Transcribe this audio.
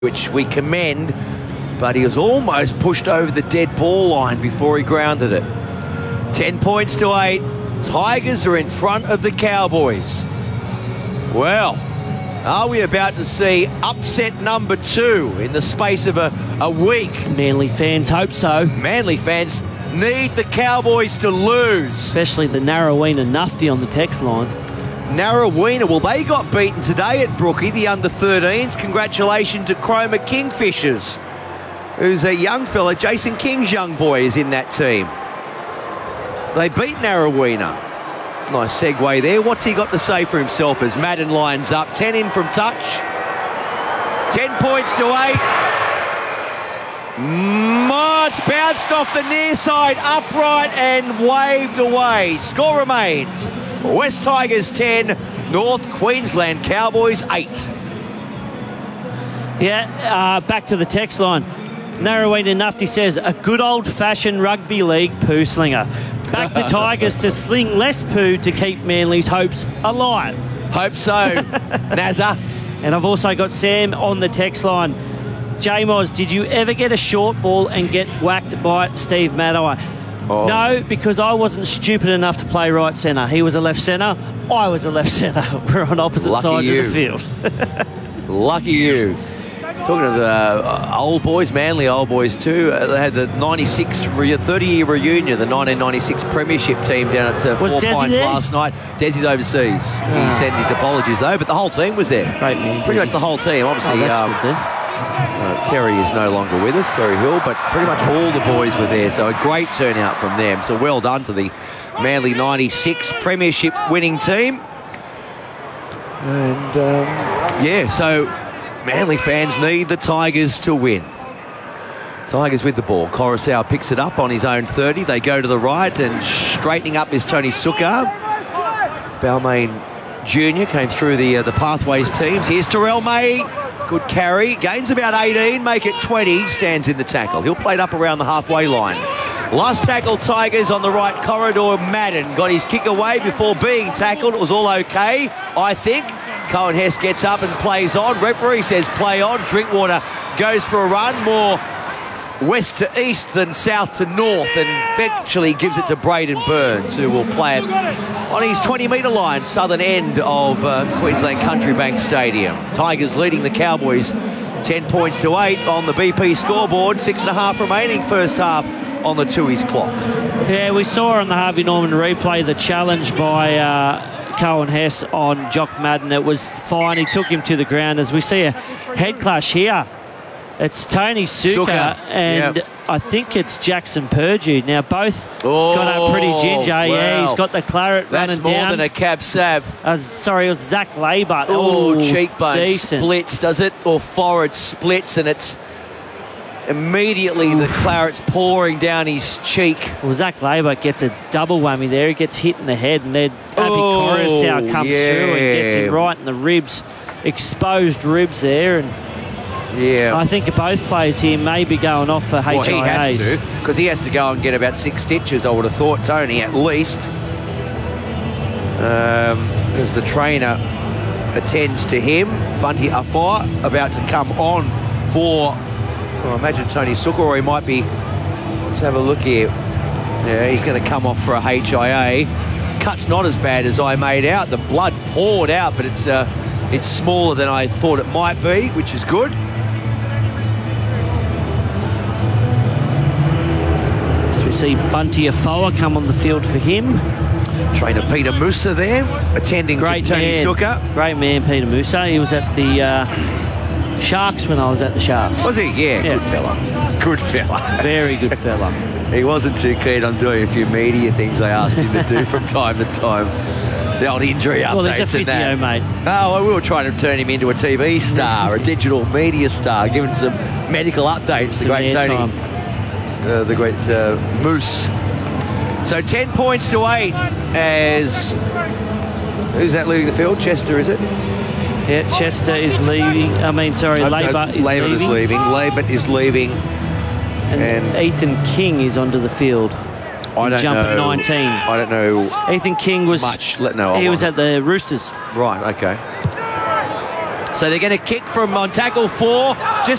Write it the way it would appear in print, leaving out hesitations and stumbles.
which we commend, but he was almost pushed over the dead ball line before he grounded it. 10 points to 8. Tigers are in front of the Cowboys. Well, are we about to see upset number 2 in the space of a week? Manly fans hope so. Manly fans need the Cowboys to lose. Especially the Narrowena Nufty on the text line. Narrowena, well, they got beaten today at Brookie, the under-13s. Congratulations to Chroma Kingfishers, who's a young fella. Jason King's young boy is in that team. So they beat Narrowena. Nice segue there. What's he got to say for himself as Madden lines up? 10 in from touch. 10 points to 8. It's bounced off the near side, upright and waved away. Score remains West Tigers 10, North Queensland Cowboys 8. Yeah, back to the text line. Narrowena Nufty says, a good old-fashioned rugby league poo slinger. Back the Tigers to sling less poo to keep Manly's hopes alive. Hope so, Nazza. And I've also got Sam on the text line. J-Moz, did you ever get a short ball and get whacked by Steve Matai? Oh. No, because I wasn't stupid enough to play right centre. He was a left centre. I was a left centre. We're on opposite sides of the field. Lucky you. Talking of the old boys, Manly old boys too, they had the 30-year reunion, the 1996 Premiership team down at Four Pines last night. Desi's overseas. He sent his apologies though, but the whole team was there. Great man. Pretty much the whole team. Obviously, Terry is no longer with us, Terry Hill, but pretty much all the boys were there, so a great turnout from them. So well done to the Manly 96 Premiership winning team. And so Manly fans need the Tigers to win. Tigers with the ball. Coruscant picks it up on his own 30. They go to the right, and straightening up is Tony Sukkar. Balmain Jr. came through the pathways teams. Here's Terrell May. Good carry. Gains about 18. Make it 20. Stands in the tackle. He'll play it up around the halfway line. Last tackle, Tigers on the right corridor. Madden got his kick away before being tackled. It was all okay, I think. Cohen Hess gets up and plays on. Referee says play on. Drinkwater goes for a run. More west to east than south to north, and eventually gives it to Braden Burns, who will play it on his 20-metre line, southern end of Queensland Country Bank Stadium. Tigers leading the Cowboys 10 points to 8 on the BP scoreboard. 6.5 remaining first half on the Tooheys clock. Yeah, we saw on the Harvey Norman replay the challenge by Cohen Hess on Jock Madden. It was fine. He took him to the ground. As we see a head clash here, it's Tony Sukkar and I think it's Jackson Purdue. Now, both got up pretty ginger. Wow. Yeah, he's got the claret running down. That's more than a cab sav. Sorry, it was Zach Labour. Cheekbone splits, does it? Or forehead splits, and it's immediately the claret's pouring down his cheek. Well, Zach Labour gets a double whammy there. He gets hit in the head, and then Abby Coruscant comes through and gets him right in the ribs. Exposed ribs there, and I think both players here may be going off for HIAs. Well, he has to, because he has to go and get about 6 stitches, I would have thought, Tony, at least. As the trainer attends to him. Bunty Afar about to come on for, I imagine, Tony Sukkar, or he might be, let's have a look here. Yeah, he's going to come off for a HIA. Cut's not as bad as I made out. The blood poured out, but it's smaller than I thought it might be, which is good. We see Bunty Afoa come on the field for him. Trainer Peter Musa there, attending to Tony Sukkar. Great man, Peter Musa. He was at the Sharks when I was at the Sharks. Was he? Yeah. Good fella. Good fella. Very good fella. He wasn't too keen on doing a few media things I asked him to do from time to time. The old injury updates. Well, there's a physio, mate. Oh, we were trying to turn him into a TV star, a digital media star, giving some medical updates. The great Tony. The great Moose. So 10 points to 8 as... Who's that leaving the field? Chester, is it? Yeah, Chester is leaving. Labour is leaving. Labour is leaving. And Ethan King is onto the field. I don't know. 19. I don't know. Ethan King was... Much. He was at the Roosters. Right, okay. So they're going to kick from on tackle 4. Just